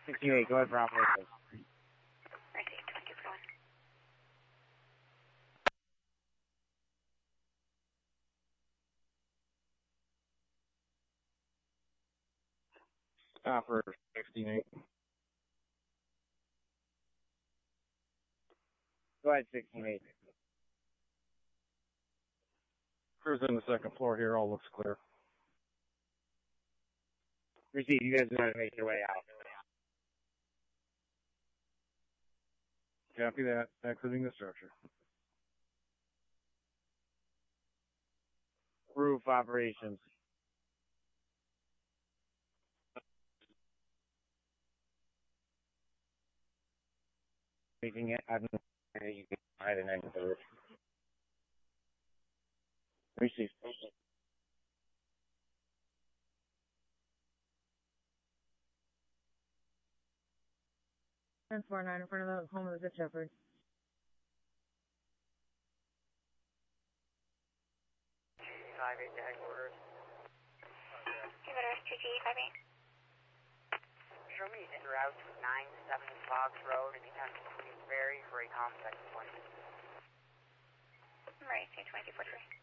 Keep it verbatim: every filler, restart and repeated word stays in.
sixty-eight, go ahead for operations. Right, twenty, going. Stop for sixty-eight. Go ahead, sixty-eight. Crews in the second floor here, all looks clear. Receive, you guys know how to make your way out. Copy that, exiting the structure. Roof operations. Making it, I've you can hide an exit the roof. Receive. ten four nine in front of the home of the Good Shepherd. five eight to headquarters. Give it S T G, five eight. Show me en route to nine seven Fox Road and East Queensberry for a contact appointment. Right, twenty four three.